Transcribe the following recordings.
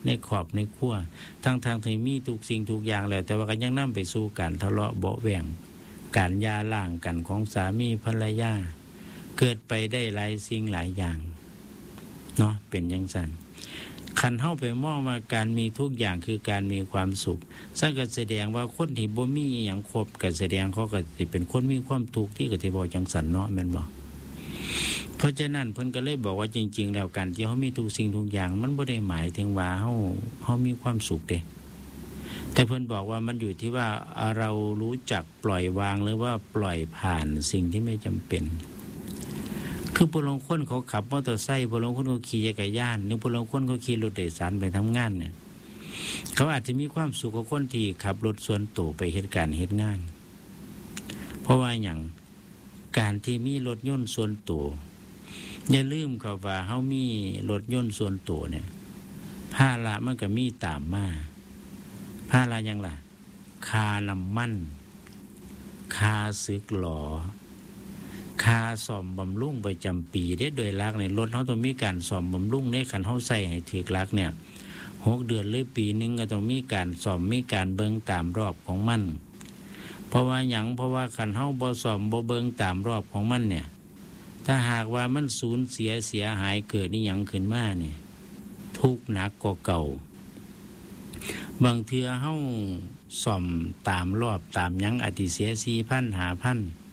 ในขอบในครัวทั้งที่มีทุกสิ่งทุกอย่างแล้วแต่ว่าก็ยังนำไปสู่การทะเลาะเบาะแว้งการหย่าร้างกันของสามีภรรยาเกิดไปได้หลายสิ่งหลายอย่างเนาะเป็นจังซั่นคันเฮาไปมองว่าการมีทุกอย่างคือการมีความสุขซึ่งก็แสดงว่าคนที่บ่มีอิหยังครบก็แสดงเขาก็สิเป็นคนมีความทุกข์ที่ก็สิบ่จังซั่นเนาะแม่นบ่เพราะฉะนั้นเพิ่นก็เลยบอกว่าจริงๆแล้วการที่เฮามีทุกสิ่งทุกอย่างมันบ่ได้หมายถึงว่าเฮามีความสุขเด้แต่เพิ่นบอกว่ามันอยู่ที่ว่าเรารู้จักปล่อยวางหรือว่าปล่อยผ่านสิ่งที่ไม่จำเป็นคือผู้ลางคนเขาขับมอเตอร์ไซค์ผู้ลางคนเขาขี่จักรยานหรือผู้ลางคนเขาขี่รถโดยสารไปทำงานเนี่ยเขาอาจจะมีความสุขกว่าคนที่ขับรถส่วนตัวไปเฮ็ดการเฮ็ดงานเพราะว่าอย่างการที่มีรถยนต์ส่วนตัวอย่าลืมครับว่าเฮามีรถยนต์ส่วนตัวเนี่ยภาระมันก็มีตามมาภาระหยังล่ะค่าน้ำมันค่าสึกหลอค่าซ่อมบำรุงประจำปีได้โดยหลักในรถเฮาต้องมีการซ่อมบำรุงในคันเฮาใช้ให้ถูกหลักเนี่ย6เดือนหรือปีนึงก็ต้องมีการซ่อมมีการเบิ่งตามรอบของมันเพราะว่าหยังเพราะว่าคันเฮาบ่ซ่อมบ่เบิ่งตามรอบของมันเนี่ยถ้าหากว่ามันสูญเสียหายเกิดอีหยังขึ้นมาเนี่ยทุกข์หนักกว่าเก่าบางเทื่อเฮาซ่อมตามรอบตามหยังอาจสิเสีย 4,000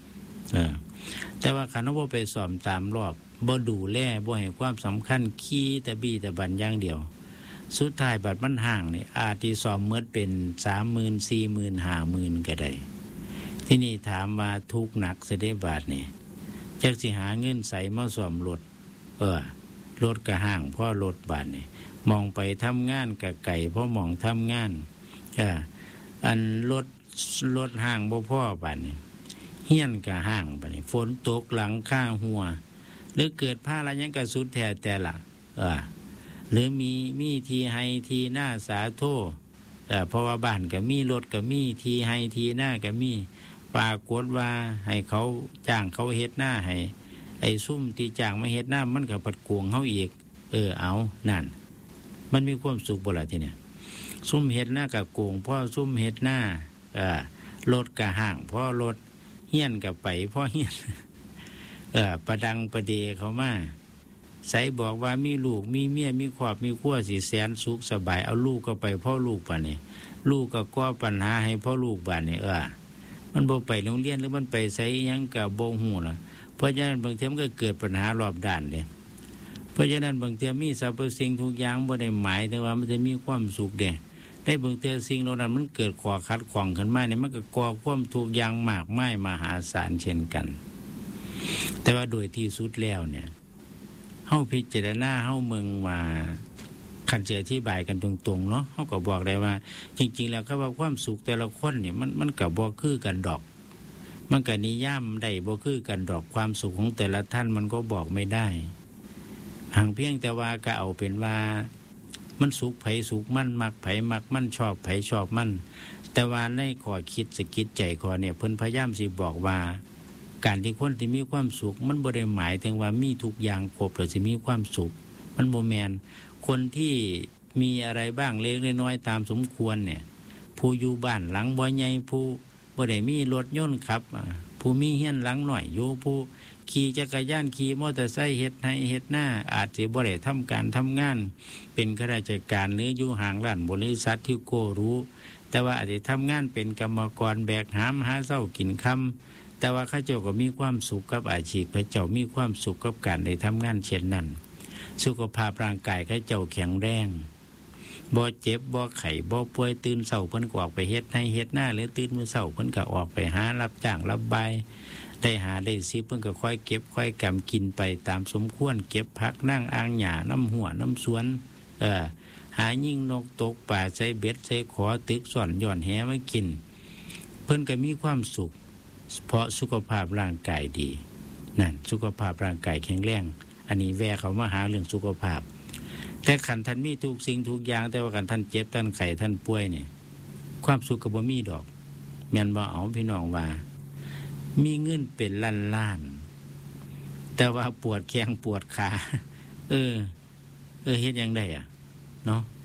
5,000แต่ว่าคันเฮาบ่ไปซ่อมตามรอบบ่ดูแลบ่ให้ความสำคัญขี่แต่บี้แต่บันอย่างเดียวสุดท้ายบัดมันห่างนี่อาจสิซ่อมหมดเป็น 30,000 40,000 50,000ก็ได้ที่นี่ถามว่าทุกข์หนักสิได้บาดนี่จักสิหาเงินใส่มาซ่อมรถรถก็ห่างเพราะรถบาดนี่มองไปทำงานก็ไกลเพราะมองทำงานอันรถห่างบ่พอบาดนี่เฮียนก็ห่างบาดนี่ฝนตกหลังคาหัวหรือเกิดภาระหยังก็สุดแท้แต่ละหรือมีที่ให้ที่หน้าสาโทเพราะว่าบ้านก็มีรถก็มีที่ให้ที่หน้าก็มีปรากฏว่าให้เขาจ้างเขาเฮ็ดหน้าให้ไอ้ซุ่มที่จ้างมาเฮ็ดหน้ามันก็ปัดกวงเฮาอีกเอานั่นมันมีความสุขบ่ล่ะทีเนี่ยซุ่มเฮ็ดหน้าก็โกงเพราะซุ่มเฮ็ดหน้ารถก็ห่างเพราะรถเฮียนก็ไปเพราะเฮียนประดังประเดเขามาใส่บอกว่ามีลูกมีเมียมีครอบมีครัวสิแสนสุขสบายเอาลูกก็ไปเพราะลูกปานนี้ลูกก็ก่อปัญหาให้เพราะลูกบาดนี้มันบ่ไปโรงเรียนหรือมันไปไสหยังก็บ่ฮู้ล่ะเพราะฉะนั้นบางเทีมันก็เกิดปัญหารอบด้านเลยเพราะฉะนั้นบางเทีมีสรรพสิ่งทุกอย่างบ่ได้หมายถึงว่ามันจะมีความสุขเด้ได้บางเทีสิ่งเหล่านั้นมันเกิดข้อขัดข้องขึ้นมาเนี่ยมันก็ก่อความทุกข์อย่างมากมายมหาศาลเช่นกันแต่ว่าโดยที่สุดแล้วเนี่ยเฮาพิจารณาเฮาเมืองว่าคันจะอธิบายกันตรงๆเนาะเฮาก็บอกได้ว่าจริงๆแล้วก็ว่าความสุขแต่ละคนเนี่ยมันก็บ่คือกันดอกมันก็นิยามได้บ่คือกันดอกความสุขของแต่ละท่านมันก็บอกไม่ได้ห่างเพียงแต่ว่าก็เอาเป็นว่ามันสุขไผสุขมันมักไผมักมันชอบไผชอบมันแต่ว่าในข้อคิดสะกิดใจข้อเนี่ยเพิ่นพยายามสิบอกว่าการที่คนที่มีความสุขมันบ่ได้หมายถึงว่ามีทุกอย่างครบแล้วสิมีความสุขมันบ่แม่นคนที่มีอะไรบ้างเล็กน้อยตามสมควรเนี่ยผู้อยู่บ้านหลังบ่ใหญ่ผู้บ่ได้มีรถยนต์ขับผู้มีเฮียนหลังหน่อยอยู่ผู้ขี่จักรยานขี่มอเตอร์ไซค์เฮ็ดให้เฮ็ดหน้าอาจสิบ่ได้ทำการทำงานเป็นข้าราชการหรืออยู่ห่างร้านบริษัทที่โกรู้แต่ว่าอาจจะทำงานเป็นกรรมกรแบกหามหาเช้ากินค่ำแต่ว่าข้าเจ้าก็มีความสุขกับอาชีพข้าเจ้ามีความสุขกับการได้ทำงานเช่นนั้นสุขภาพร่างกายข้าเจ้าแข็งแรงบ่เจ็บบ่ไข้บ่ป่วยตื่นเช้าเพิ่นก็ออกไปเฮ็ดให้เฮ็ดหน้าหรือตื่นมื้อเช้าเพิ่นก็ออกไปหารับจ้างรับบายได้หาได้สิเพิ่นก็ค่อยเก็บค่อยกำกินไปตามสมควรเก็บผักนั่งอ่างหญ้าน้ำหัวน้ำสวนหายิงนกตกป่าใส่เบ็ดใส่ขอตึกส่อนย่อนแหมากินเพิ่นก็มีความสุขเพราะสุขภาพร่างกายดีนั่นสุขภาพร่างกายแข็งแรงอันนี้แวเขามาหาเรื่องสุขภาพแต่ขันท่านมีทุกสิ่งทุกอย่างแต่ว่าขันท่านเจ็บท่านไข้ท่านป่วยเนี่ยความสุขก็บ่มีดอกแม่นบ่เอาพี่น้องว่ามีเงินเป็นล้านๆแต่ว่าปวดแข้งปวดขาเฮ็ดยังไงเนาะ